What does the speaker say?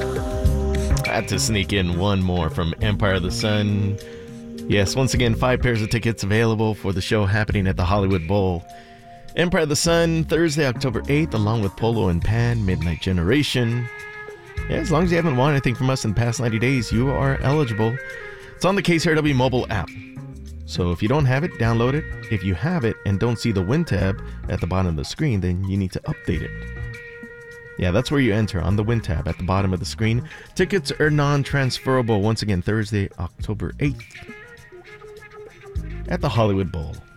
I had to sneak in one more from Empire of the Sun. Yes, once again, 5 pairs of tickets available for the show happening at the Hollywood Bowl. Empire of the Sun, Thursday, October 8th, along with Polo and Pan, Midnight Generation. Yeah, as long as you haven't won anything from us in the past 90 days, you are eligible. It's on the KCRW mobile app. So if you don't have it, download it. If you have it and don't see the Win tab at the bottom of the screen, then you need to update it. Yeah, that's where you enter, on the Win tab at the bottom of the screen. Tickets are non-transferable. Once again, Thursday, October 8th at the Hollywood Bowl.